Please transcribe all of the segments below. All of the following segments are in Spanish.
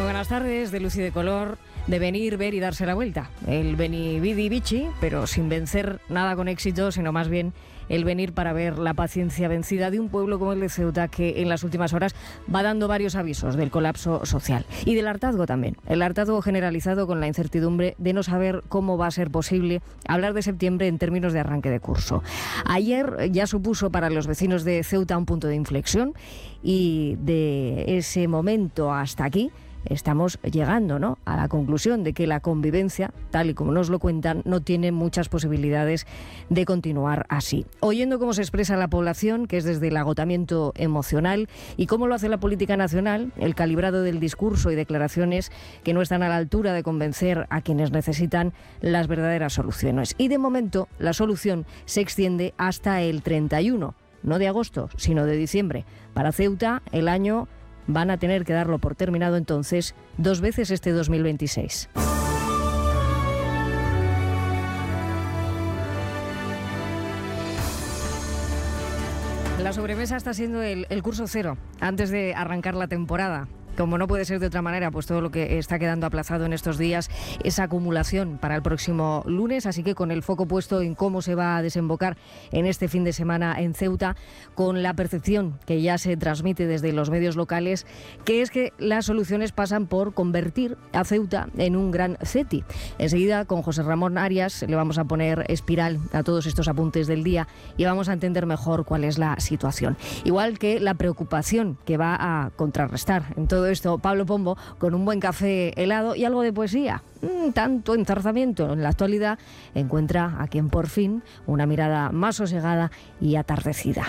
Buenas tardes, de luz y de color, de venir, ver y darse la vuelta. El veni, vidi, vici, pero sin vencer nada con éxito, sino más bien el venir para ver la paciencia vencida de un pueblo como el de Ceuta, que en las últimas horas va dando varios avisos del colapso social y del hartazgo también. El hartazgo generalizado con la incertidumbre de no saber cómo va a ser posible hablar de septiembre en términos de arranque de curso. Ayer ya supuso para los vecinos de Ceuta un punto de inflexión, y de ese momento hasta aquí estamos llegando, ¿no?, a la conclusión de que la convivencia, tal y como nos lo cuentan, no tiene muchas posibilidades de continuar así. Oyendo cómo se expresa la población, que es desde el agotamiento emocional, y cómo lo hace la política nacional, el calibrado del discurso y declaraciones que no están a la altura de convencer a quienes necesitan las verdaderas soluciones. Y de momento la solución se extiende hasta el 31, no de agosto, sino de diciembre. Para Ceuta, el año van a tener que darlo por terminado entonces 2 veces este 2026. La sobremesa está siendo el curso cero antes de arrancar la temporada. Como no puede ser de otra manera, pues todo lo que está quedando aplazado en estos días es acumulación para el próximo lunes, así que con el foco puesto en cómo se va a desembocar en este fin de semana en Ceuta, con la percepción que ya se transmite desde los medios locales, que es que las soluciones pasan por convertir a Ceuta en un gran CETI. Enseguida, con José Ramón Arias, le vamos a poner espiral a todos estos apuntes del día y vamos a entender mejor cuál es la situación. Igual que la preocupación que va a contrarrestar en todo esto Pablo Pombo, con un buen café helado y algo de poesía. Tanto enzarzamiento en la actualidad encuentra a quien por fin una mirada más sosegada y atardecida.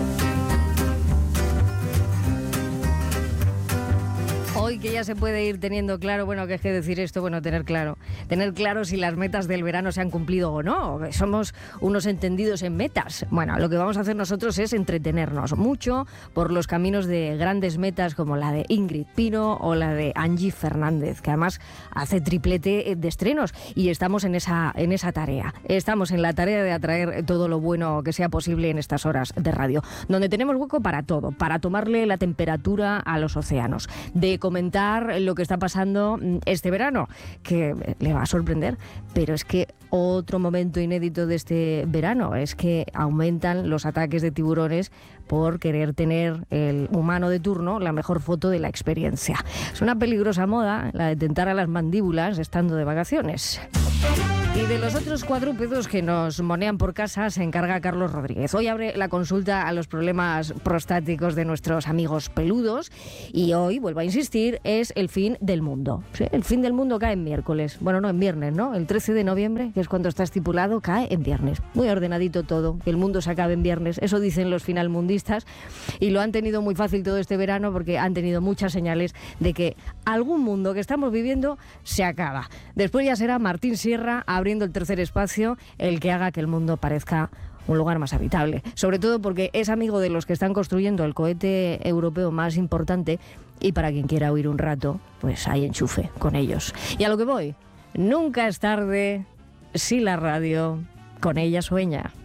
Hoy que ya se puede ir teniendo claro, bueno, ¿qué es que decir esto? Bueno, tener claro si las metas del verano se han cumplido o no. Somos unos entendidos en metas. Bueno, lo que vamos a hacer nosotros es entretenernos mucho por los caminos de grandes metas como la de Ingrid Pino o la de Angie Fernández, que además hace triplete de estrenos, y estamos en esa tarea. Estamos en la tarea de atraer todo lo bueno que sea posible en estas horas de radio, donde tenemos hueco para todo, para tomarle la temperatura a los océanos, de comentar lo que está pasando este verano, que le va a sorprender, pero es que otro momento inédito de este verano es que aumentan los ataques de tiburones por querer tener el humano de turno la mejor foto de la experiencia. Es una peligrosa moda la de tentar a las mandíbulas estando de vacaciones. Y de los otros cuadrúpedos que nos monean por casa se encarga Carlos Rodríguez. Hoy abre la consulta a los problemas prostáticos de nuestros amigos peludos, y hoy, vuelvo a insistir, es el fin del mundo. ¿Sí? El fin del mundo cae en miércoles. Bueno, no, en viernes, ¿no? El 13 de noviembre, que es cuando está estipulado, cae en viernes. Muy ordenadito todo, que el mundo se acabe en viernes. Eso dicen los finalmundistas, y lo han tenido muy fácil todo este verano porque han tenido muchas señales de que algún mundo que estamos viviendo se acaba. Después ya será Martín Sierra abriendo el tercer espacio el que haga que el mundo parezca un lugar más habitable, sobre todo porque es amigo de los que están construyendo el cohete europeo más importante, y para quien quiera huir un rato, pues hay enchufe con ellos. Y a lo que voy, nunca es tarde si la radio con ella sueña.